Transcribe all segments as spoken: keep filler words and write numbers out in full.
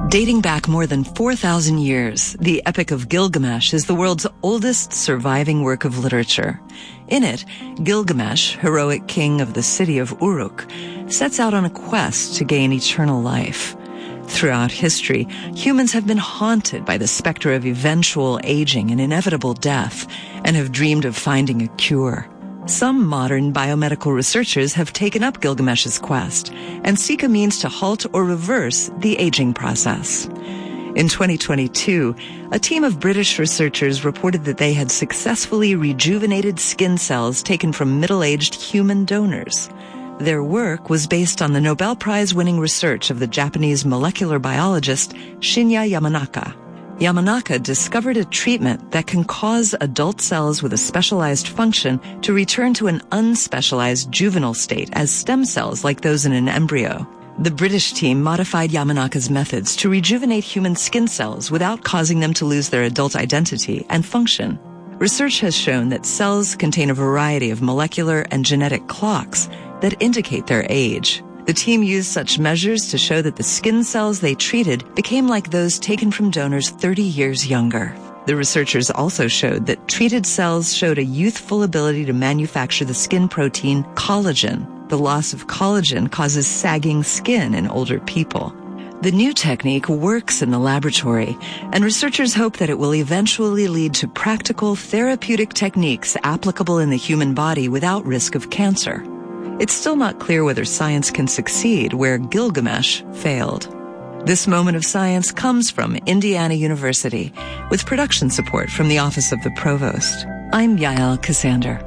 Dating back more than four thousand years, the Epic of Gilgamesh is the world's oldest surviving work of literature. In it, Gilgamesh, heroic king of the city of Uruk, sets out on a quest to gain eternal life. Throughout history, humans have been haunted by the specter of eventual aging and inevitable death, and have dreamed of finding a cure. Some modern biomedical researchers have taken up Gilgamesh's quest and seek a means to halt or reverse the aging process. In twenty twenty-two, a team of British researchers reported that they had successfully rejuvenated skin cells taken from middle-aged human donors. Their work was based on the Nobel Prize-winning research of the Japanese molecular biologist Shinya Yamanaka. Yamanaka discovered a treatment that can cause adult cells with a specialized function to return to an unspecialized juvenile state as stem cells like those in an embryo. The British team modified Yamanaka's methods to rejuvenate human skin cells without causing them to lose their adult identity and function. Research has shown that cells contain a variety of molecular and genetic clocks that indicate their age. The team used such measures to show that the skin cells they treated became like those taken from donors thirty years younger. The researchers also showed that treated cells showed a youthful ability to manufacture the skin protein collagen. The loss of collagen causes sagging skin in older people. The new technique works in the laboratory, and researchers hope that it will eventually lead to practical therapeutic techniques applicable in the human body without risk of cancer. It's still not clear whether science can succeed where Gilgamesh failed. This moment of science comes from Indiana University, with production support from the Office of the Provost. I'm Yael Cassander.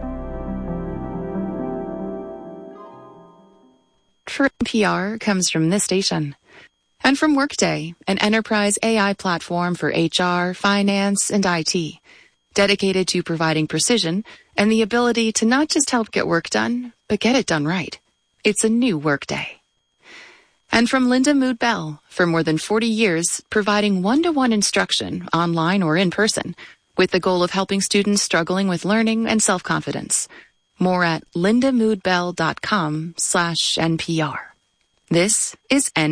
For N P R comes from this station. And from Workday, an enterprise A I platform for H R, finance, and I T, dedicated to providing precision and the ability to not just help get work done, but get it done right. It's a new Workday. And from Linda Mood Bell, for more than forty years, providing one-to-one instruction, online or in person, with the goal of helping students struggling with learning and self-confidence. More at lindamoodbell.com slash NPR. This is N.